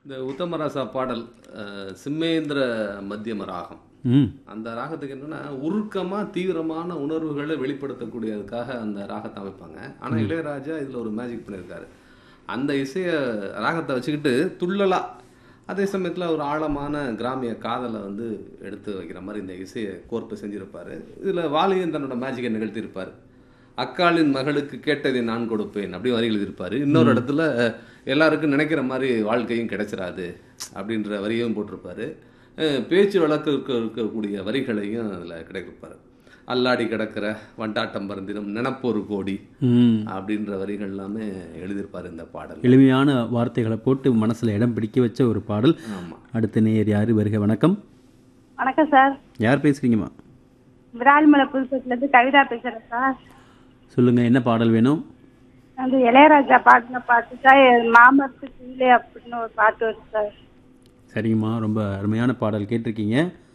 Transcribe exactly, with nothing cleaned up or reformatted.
இந்த உத்தமராசா பாடல் அஹ், சிம்மேந்திர மத்தியம ராகம். ம் அந்த ராகத்துக்கு என்னன்னா உருக்கமா தீவிரமான உணர்வுகளை வெளிப்படுத்தக்கூடியதுக்காக அந்த ராகத்தை அமைப்பாங்க. ஆனா இளையராஜா இதுல ஒரு மேஜிக் பண்ணியிருக்காரு. அந்த இசைய ராகத்தை வச்சுக்கிட்டு துள்ளலா, அதே சமயத்துல ஒரு ஆழமான கிராமிய காதலை வந்து எடுத்து வைக்கிற மாதிரி இந்த இசையை கோர்ப்பு செஞ்சிருப்பாரு. இதுல வாலியும் தன்னோட மேஜிக்கை நிகழ்த்தியிருப்பாரு. அக்காளின் மகளுக்கு கேட்டதை நான் கொடுப்பேன் அப்படி வரி எழுதியிருப்பாரு. இன்னொரு இடத்துல எல்லாருக்கும் நினைக்கிற மாதிரி வாழ்க்கையும் கிடைச்சிராது அப்படின்ற வரியும் போட்டிருப்பாரு. அஹ் பேச்சு வழக்கு இருக்க இருக்கக்கூடிய வரிகளையும் அதில் கிடைக்கிருப்பாரு. அல்லாடி கிடக்கிற வண்டாட்டம் பறந்திடும் நினப்பொரு கோடி ம் அப்படின்ற வரிகள் எல்லாமே எழுதியிருப்பாரு இந்த பாடல். எளிமையான வார்த்தைகளை போட்டு மனசில் இடம் பிடிக்க வச்ச ஒரு பாடல். ஆமா. அடுத்த நேயர் யார்? வருக. வணக்கம். வணக்கம் சார். யார் பேசுகிறீங்கம்மா? விராலிமலை புதுப்பேட்டிலேருந்து கவிதா பேசுகிறேன் சார். சொல்லுங்கள், என்ன பாடல் வேணும்? அந்த இளையராஜா பாட்டின பாட்டு சார், மாமரத்து கீழே அப்படின்னு ஒரு பாட்டு வருது சார். சரிங்கம்மா, ரொம்ப அருமையான பாடல் கேட்டிருக்கீங்க.